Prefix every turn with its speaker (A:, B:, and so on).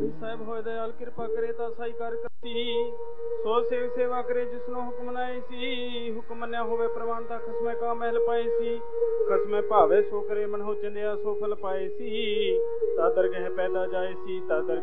A: ਗੁਰੂ ਸਾਹਿਬ ਹੋਏ ਦਇਆਲ ਕਿਰਪਾ ਕਰੇ ਤਾਂ ਸਾਈ ਕਰ ਕਰਤੀ ਸੋ ਸੇਵਾ ਕਰੇ ਜਿਸਨੂੰ ਹੁਕਮ ਨਾਏ ਸੀ ਹੁਕਮ ਮੰਨਿਆ ਹੋਵੇ ਪ੍ਰਵਾਨ ਤਾਂ ਖਸਮੇ ਕਾ ਮਹਿਲ ਪਾਏ ਸੀ ਖਸਮੇ ਭਾਵੇ ਸੋ ਕਰੇ ਮਨ ਹੋ ਚੰਦਿਆ ਸੋ ਫਲ ਪਾਏ ਸੀ ਤਾਂ ਦਰਗਹਿ ਪੈਦਾ ਜਾਏ ਸੀ ਤਾਂ